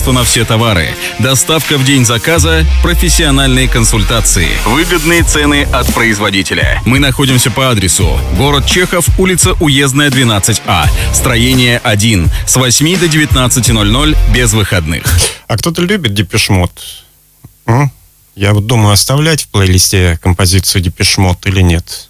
на все товары, доставка в день заказа, профессиональные консультации, выгодные цены от производителя. Мы находимся по адресу: город Чехов, улица Уездная, 12А, строение 1, с 8 до 19:00 без выходных. А кто-то любит Депеш Мод? Я вот думаю, оставлять в плейлисте композицию Депеш Мод или нет.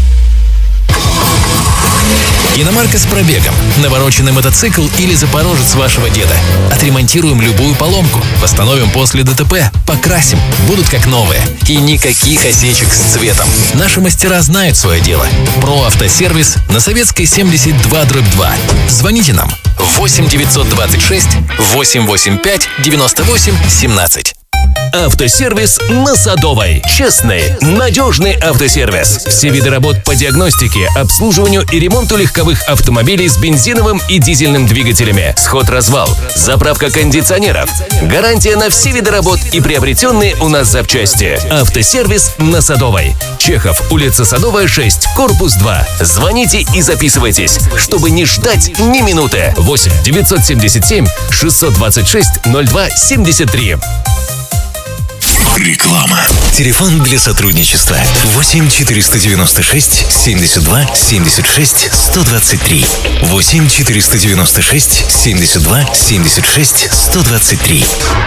Иномарка с пробегом, навороченный мотоцикл или запорожец вашего деда. Отремонтируем любую поломку, восстановим после ДТП, покрасим, будут как новые. И никаких осечек с цветом. Наши мастера знают свое дело. Про автосервис на Советской 72/2. Звоните нам 8 926 885 98 17. Автосервис на Садовой. Честный, надежный автосервис. Все виды работ по диагностике, обслуживанию и ремонту легковых автомобилей с бензиновым и дизельным двигателями. Сход-развал, заправка кондиционеров. Гарантия на все виды работ и приобретенные у нас запчасти. Автосервис на Садовой. Чехов, улица Садовая, 6, корпус 2. Звоните и записывайтесь, чтобы не ждать ни минуты. 8 977 626 02 73. Реклама. Телефон для сотрудничества 8 496 72 76 123. 8 496 72 76 123.